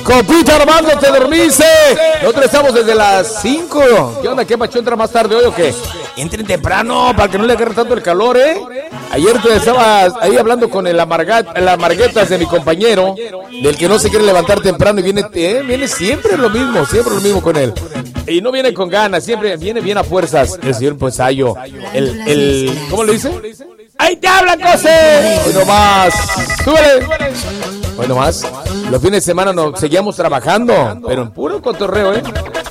Compita Armando, te dormiste. Nosotros estamos desde las 5. ¿Qué onda? ¿Qué macho entra más tarde hoy o qué? Entren temprano para que no le agarre tanto el calor, ¿eh? Ayer tú estabas ahí hablando con el amarguetas de mi compañero, del que no se quiere levantar temprano y viene siempre lo mismo con él. Y no viene con ganas, siempre viene bien a fuerzas. El señor Posayo, ¿cómo le dice? ¡Ahí te hablan, José! Hoy nomás, súbele. Hoy nomás, los fines de semana nos seguíamos trabajando, pero en puro cotorreo, ¿eh?